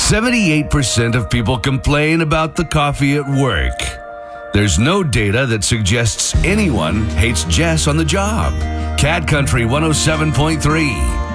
78% of people complain about the coffee at work. There's no data that suggests anyone hates Jess on the job. Cat Country 107.3.